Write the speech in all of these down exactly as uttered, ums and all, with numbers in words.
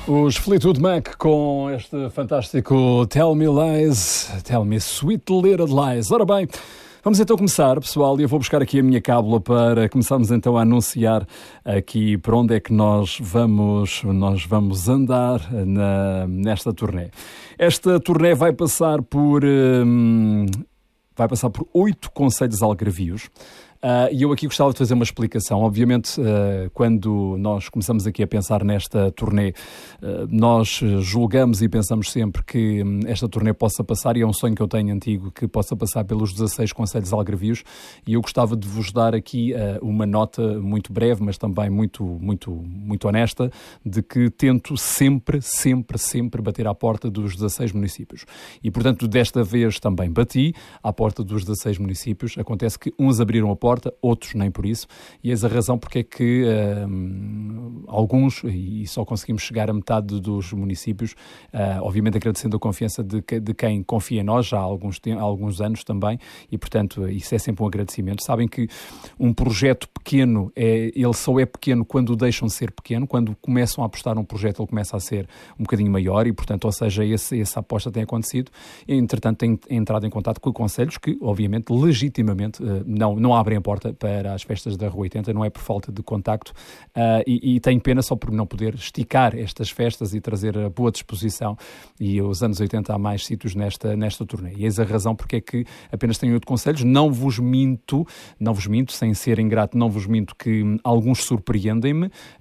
Os Fleetwood Mac com este fantástico Tell Me Lies, Tell Me Sweet Little Lies. Ora bem, vamos então começar, pessoal, e eu vou buscar aqui a minha cábula para começarmos então a anunciar aqui por onde é que nós vamos, nós vamos andar na, nesta turnê. Esta turnê vai passar por, hum, vai passar por oito concelhos algarvios. Uh, e eu aqui gostava de fazer uma explicação. Obviamente, uh, quando nós começamos aqui a pensar nesta turnê, uh, nós julgamos e pensamos sempre que um, esta turnê possa passar, e é um sonho que eu tenho antigo, que possa passar pelos dezasseis concelhos algarvios, e eu gostava de vos dar aqui uh, uma nota muito breve, mas também muito, muito, muito honesta, de que tento sempre, sempre, sempre bater à porta dos dezasseis municípios. E, portanto, desta vez também bati à porta dos dezasseis municípios. Acontece que uns abriram a porta, outros nem por isso, e eis a razão porque é que uh, alguns, e só conseguimos chegar a metade dos municípios, uh, obviamente agradecendo a confiança de, de quem confia em nós já há alguns, há alguns anos também, e portanto isso é sempre um agradecimento. Sabem que um projeto pequeno, é, ele só é pequeno quando o deixam de ser pequeno, quando começam a apostar num projeto ele começa a ser um bocadinho maior, e portanto, ou seja, esse, essa aposta tem acontecido, e entretanto tem entrado em contato com concelhos que obviamente, legitimamente, uh, não, não abrem a porta para as festas da Rua oitenta, não é por falta de contacto, uh, e, e tenho pena só por não poder esticar estas festas e trazer a boa disposição, e os anos oitenta há mais sítios nesta, nesta turnê, e eis a razão porque é que apenas tenho oito concelhos. Não vos minto, não vos minto, sem ser ingrato, não vos minto que hum, alguns surpreendem-me,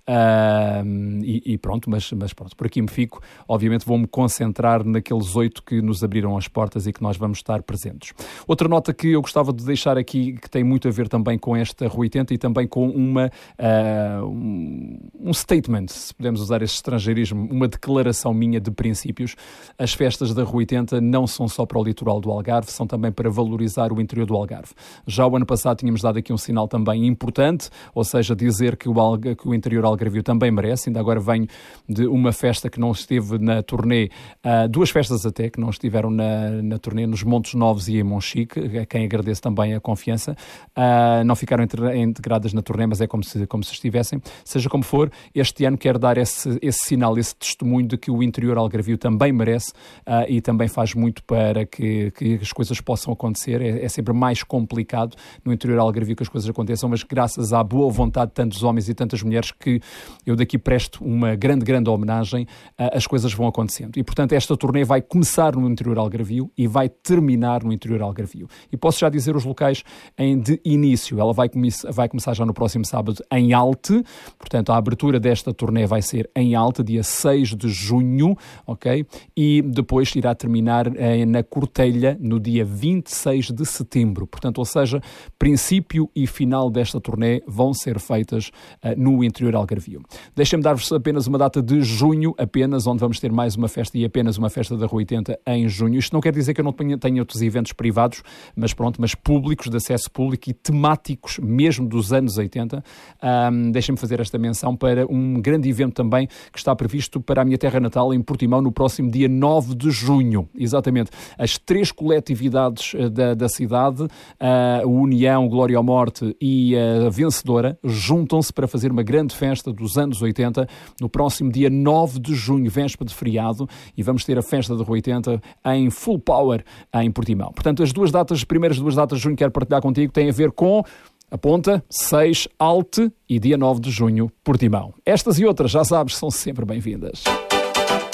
uh, e, e pronto, mas, mas pronto, por aqui me fico. Obviamente vou-me concentrar naqueles oito que nos abriram as portas e que nós vamos estar presentes. Outra nota que eu gostava de deixar aqui, que tem muito a ver também com esta Rua oitenta e também com uma, uh, um, um statement, se podemos usar este estrangeirismo, uma declaração minha de princípios. As festas da Rua oitenta não são só para o litoral do Algarve, são também para valorizar o interior do Algarve. Já o ano passado tínhamos dado aqui um sinal também importante, ou seja, dizer que o, Alga, que o interior algarvio também merece. Ainda agora venho de uma festa que não esteve na turnê, uh, duas festas até, que não estiveram na, na turnê, nos Montes Novos e em Monchique, a quem agradeço também a confiança. Uh, não ficaram integradas na turnê, mas é como se, como se estivessem. Seja como for, este ano quero dar esse, esse sinal, esse testemunho de que o interior algarvio também merece, uh, e também faz muito para que, que as coisas possam acontecer. É, é sempre mais complicado no interior algarvio que as coisas aconteçam, mas graças à boa vontade de tantos homens e tantas mulheres que eu daqui presto uma grande, grande homenagem, uh, as coisas vão acontecendo. E, portanto, esta turnê vai começar no interior algarvio e vai terminar no interior algarvio. E posso já dizer os locais em de início. Ela vai, come- vai começar já no próximo sábado em Alte, portanto a abertura desta turnê vai ser em Alte, dia seis de junho, ok? E depois irá terminar eh, na Cortelha no dia vinte e seis de setembro, portanto, ou seja, princípio e final desta turnê vão ser feitas uh, no interior algarvio. Deixem-me dar-vos apenas uma data de junho, apenas, onde vamos ter mais uma festa, e apenas uma festa da Rua oitenta em junho. Isto não quer dizer que eu não tenha, tenha outros eventos privados, mas pronto, mas públicos, de acesso público e temáticos mesmo dos anos oitenta. Um, deixem-me fazer esta menção para um grande evento também que está previsto para a minha terra natal, em Portimão, no próximo dia nove de junho. Exatamente. As três coletividades uh, da, da cidade, uh, a União, Glória à Morte e a Vencedora, juntam-se para fazer uma grande festa dos anos oitenta no próximo dia nove de junho, véspera de feriado, e vamos ter a festa da Rua oitenta em full power em Portimão. Portanto, as duas datas, as primeiras duas datas de junho que quero partilhar contigo têm a ver com a ponta, seis, Alte, e dia nove de junho, Portimão. Estas e outras, já sabes, são sempre bem-vindas.